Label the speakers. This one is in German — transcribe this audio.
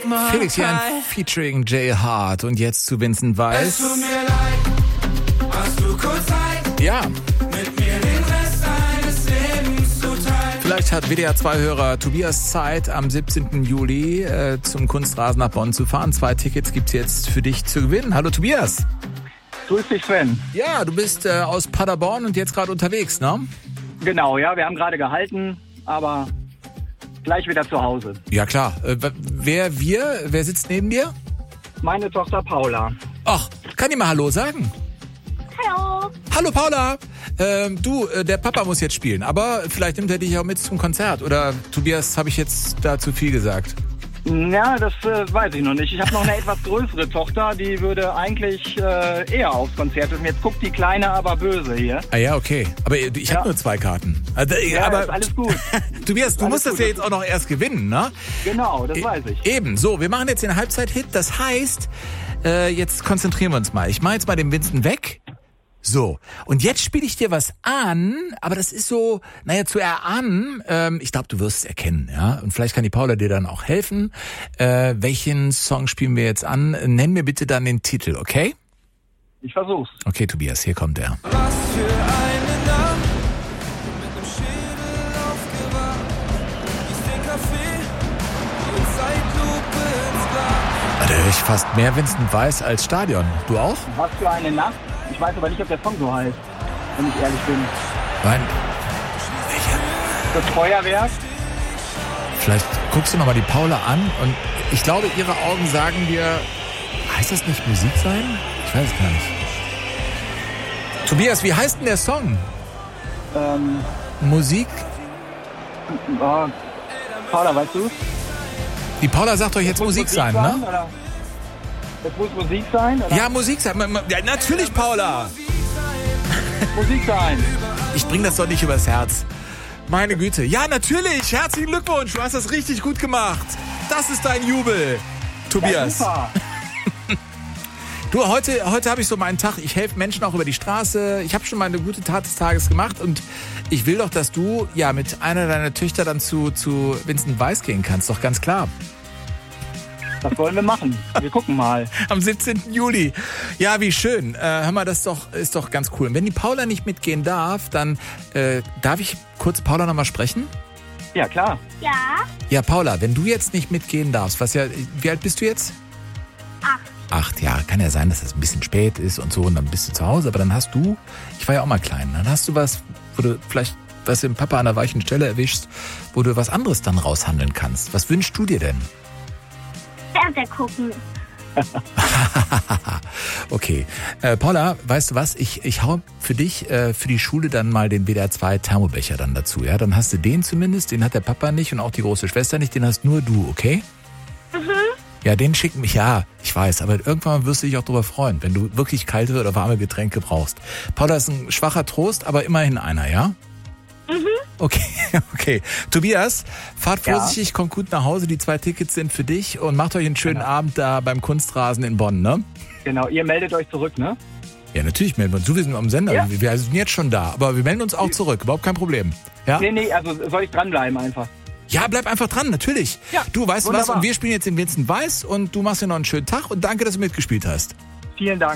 Speaker 1: Felix Jan featuring Jay Hart und jetzt zu Vincent Weiss.
Speaker 2: Es tut mir leid, hast du kurz Zeit?
Speaker 1: Ja.
Speaker 2: Mit mir den Rest deines Lebens zu teilen.
Speaker 1: Vielleicht hat WDR-2-Hörer Tobias Zeit, am 17. Juli zum Kunstrasen nach Bonn zu fahren. 2 Tickets gibt's jetzt für dich zu gewinnen. Hallo Tobias.
Speaker 3: Grüß dich, Sven.
Speaker 1: Ja, du bist aus Paderborn und jetzt gerade unterwegs, ne?
Speaker 3: Genau, ja, wir haben gerade gehalten, aber gleich wieder zu Hause.
Speaker 1: Ja klar. Wer sitzt neben dir?
Speaker 3: Meine Tochter Paula.
Speaker 1: Ach, kann die mal Hallo sagen?
Speaker 4: Hallo.
Speaker 1: Hallo Paula. Der Papa muss jetzt spielen, aber vielleicht nimmt er dich auch mit zum Konzert. Oder Tobias, habe ich jetzt da zu viel gesagt?
Speaker 3: Ja, das weiß ich noch nicht. Ich habe noch eine etwas größere Tochter, die würde eigentlich eher aufs Konzert gehen. Jetzt guckt die Kleine aber böse hier.
Speaker 1: Ah ja, okay. Aber ich habe nur 2 Karten.
Speaker 3: Ja,
Speaker 1: aber
Speaker 3: ist alles gut.
Speaker 1: Tobias, du musst das ja jetzt auch noch erst gewinnen, ne?
Speaker 3: Genau, das weiß ich.
Speaker 1: Eben, so, wir machen jetzt den Halbzeit-Hit. Das heißt, jetzt konzentrieren wir uns mal. Ich mache jetzt mal den Vincent weg. So, und jetzt spiele ich dir was an, aber das ist so, zu erahnen, ich glaube, du wirst es erkennen, ja, und vielleicht kann die Paula dir dann auch helfen. Welchen Song spielen wir jetzt an? Nenn mir bitte dann den Titel, okay?
Speaker 3: Ich versuch's.
Speaker 1: Okay, Tobias, hier kommt er.
Speaker 2: Was für eine Nacht, mit nem Schädel aufgewacht, gießt den Kaffee, in Zeitlupe ins Glas.
Speaker 1: Da höre ich fast mehr Vincent Weiss als Stadion. Du auch?
Speaker 3: Was für eine Nacht. Ich weiß aber nicht, ob der Song so heißt, wenn ich ehrlich bin.
Speaker 1: Nein.
Speaker 3: Das Feuerwerk.
Speaker 1: Vielleicht guckst du nochmal die Paula an und ich glaube, ihre Augen sagen dir, heißt das nicht Musik sein? Ich weiß es gar nicht. Tobias, wie heißt denn der Song? Musik?
Speaker 3: Paula, weißt du?
Speaker 1: Die Paula sagt euch jetzt Musik sein, ne?
Speaker 3: Oder? Das muss Musik sein? Oder?
Speaker 1: Ja, Musik sein. Ja, natürlich, Paula.
Speaker 3: Musik sein.
Speaker 1: Ich bring das doch nicht übers Herz. Meine Güte. Ja, natürlich. Herzlichen Glückwunsch. Du hast das richtig gut gemacht. Das ist dein Jubel, Tobias.
Speaker 3: Ja, super.
Speaker 1: Du, heute habe ich so meinen Tag. Ich helfe Menschen auch über die Straße. Ich habe schon mal eine gute Tat des Tages gemacht und ich will doch, dass du ja mit einer deiner Töchter dann zu Vincent Weiss gehen kannst. Doch ganz klar.
Speaker 3: Das wollen wir machen. Wir gucken mal.
Speaker 1: Am 17. Juli. Ja, wie schön. Hör mal, das ist doch ganz cool. Und wenn die Paula nicht mitgehen darf, dann darf ich kurz Paula nochmal sprechen?
Speaker 3: Ja, klar.
Speaker 4: Ja.
Speaker 1: Ja, Paula, wenn du jetzt nicht mitgehen darfst, wie alt bist du jetzt? 8, ja. Kann ja sein, dass das ein bisschen spät ist und so und dann bist du zu Hause. Aber dann hast du, ich war ja auch mal klein, dann hast du was, wo du vielleicht was dem Papa an der weichen Stelle erwischst, wo du was anderes dann raushandeln kannst. Was wünschst du dir denn?
Speaker 4: Fernseher gucken.
Speaker 1: Okay. Paula, weißt du was? Ich hau für dich, für die Schule dann mal den WDR 2 Thermobecher dann dazu. Ja, dann hast du den zumindest, den hat der Papa nicht und auch die große Schwester nicht, den hast nur du, okay?
Speaker 4: Mhm.
Speaker 1: Ja, den schicken mich, ja, ich weiß, aber irgendwann wirst du dich auch darüber freuen, wenn du wirklich kalte oder warme Getränke brauchst. Paula ist ein schwacher Trost, aber immerhin einer, ja?
Speaker 4: Mhm.
Speaker 1: Okay. Tobias, fahrt vorsichtig, kommt gut nach Hause. Die 2 Tickets sind für dich und macht euch einen schönen Abend da beim Kunstrasen in Bonn, ne?
Speaker 3: Genau, ihr meldet euch zurück, ne?
Speaker 1: Ja, natürlich melden wir uns. Wir sind am Sender.
Speaker 3: Ja.
Speaker 1: Wir sind jetzt schon da, aber wir melden uns auch zurück. Überhaupt kein Problem. Ja?
Speaker 3: Nee, also soll ich dranbleiben einfach?
Speaker 1: Ja, bleib einfach dran, natürlich.
Speaker 3: Ja,
Speaker 1: du, weißt du was?
Speaker 3: wunderbar.
Speaker 1: Und wir spielen jetzt den Vincent Weiss und du machst dir noch einen schönen Tag und danke, dass du mitgespielt hast.
Speaker 3: Vielen Dank.